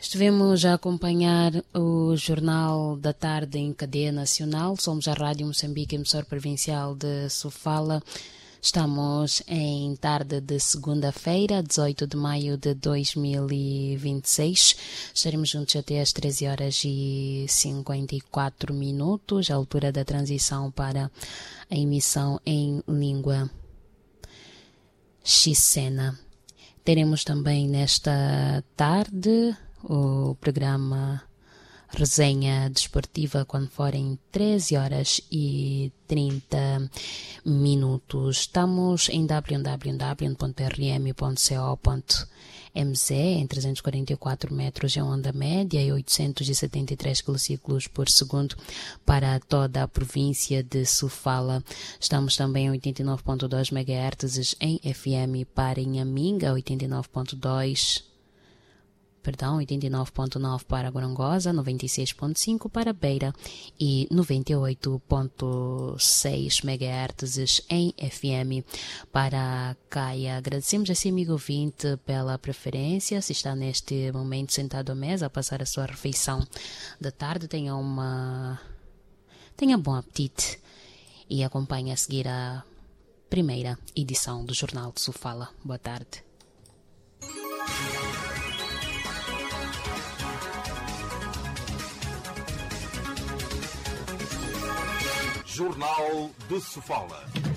Estivemos a acompanhar o Jornal da Tarde em cadeia nacional. Somos a Rádio Moçambique, emissora provincial de Sofala. Estamos em tarde de segunda-feira, 18 de maio de 2026. Estaremos juntos até às 13 horas e 54 minutos, a altura da transição para a emissão em língua xicena. Teremos também nesta tarde o programa Resenha Desportiva quando forem 13 horas e 30 minutos. Estamos em www.rm.co.mz em 344 metros em onda média e 873 quilociclos por segundo para toda a província de Sofala. Estamos também em 89.2 MHz em FM para Inhaminga, 89.9 para Gorongosa, 96.5 para Beira e 98.6 MHz em FM para Caia. Agradecemos a esse amigo ouvinte pela preferência. Se está neste momento sentado à mesa a passar a sua refeição da tarde, tenha bom apetite e acompanhe a seguir a primeira edição do Jornal de Sofala. Boa tarde. Jornal de Sofala.